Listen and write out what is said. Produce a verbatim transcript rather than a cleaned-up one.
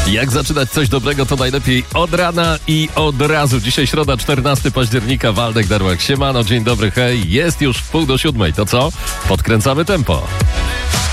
Jak zaczynać coś dobrego, to najlepiej od rana i od razu. Dzisiaj środa, czternastego października, Waldek Darłak. Siemano, dzień dobry, hej. Jest już w pół do siódmej. To co? Podkręcamy tempo.